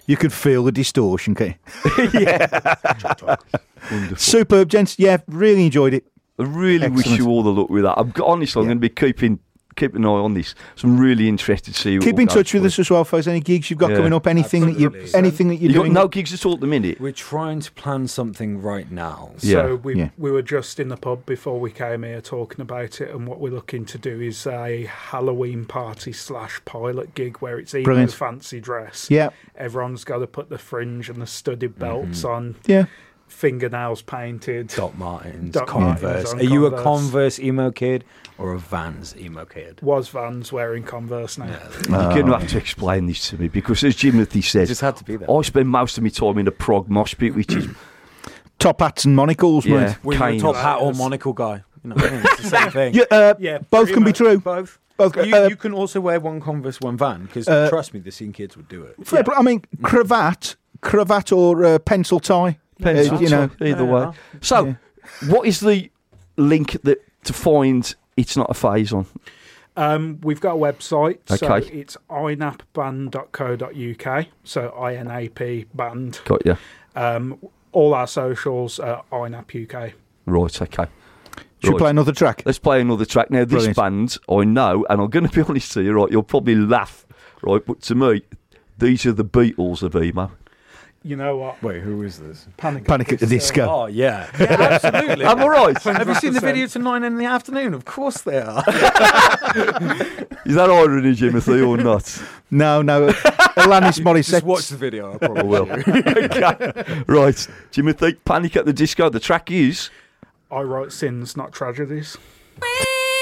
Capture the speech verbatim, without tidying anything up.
You could feel the distortion, can't you? Yeah. Wonderful. Superb, gents. Yeah, really enjoyed it. I really Excellent. wish you all the luck with that. I'm honestly, I'm Yeah. going to be keeping keep an eye on this. So I'm really interested to see. Keep in touch with us as well, folks. Any gigs you've got Yeah. coming up? Anything that you, Absolutely. anything that you're You got doing? no gigs at all at the minute. We're trying to plan something right now. Yeah. So we Yeah. we were just in the pub before we came here talking about it, and what we're looking to do is a Halloween party slash pilot gig where it's emo Brilliant. fancy dress. Yeah, Everyone's got to put the fringe and the studded belts on, yeah. fingernails painted. Doc Martens, Doc Converse. Martens on Are you a Converse. Converse emo kid or a Vans emo kid? Was Vans wearing Converse now? You're going to have to explain this to me because, as Timothy It said, just had to be that. I spend most of my time in a prog mosh pit, which is Top hats and monocles, yeah, mate. Were you a Kane. top hat or monocle guy? You know what I mean? It's the same thing. Yeah, uh, Yeah, both pretty can be much. true. Both. Both. You, uh, you can also wear one Converse, one Van, because Uh, trust me, the scene kids would do it. fair play. I mean, cravat, cravat or uh, pencil tie. Pencil Uh, you know. tie, either Yeah. way. So, Yeah. what is the link that to find It's Not a Phase on? Um, we've got a website, so Okay. it's i n a p band dot co dot u k. So I N A P band. Got you. Um, all our socials are I N A P U K. Right, okay. Should we Right. play another track? Let's play another track. Now, this Brilliant. band, I know, and I'm going to be honest to you, right, you'll probably laugh, right, but to me, these are the Beatles of emo. You know what? Wait, who is this? Panic, Panic at the Disco. Oh, yeah. Yeah, absolutely. Am I right? Have you seen the one hundred percent. video to nine in the afternoon? Of course they are. Is that irony, Timothy, or not? No, no. Alanis Morissette. Just watch the video. I probably I will. Okay. Right, Timothy, Panic at the Disco. The track is... I write sins, not tragedies. We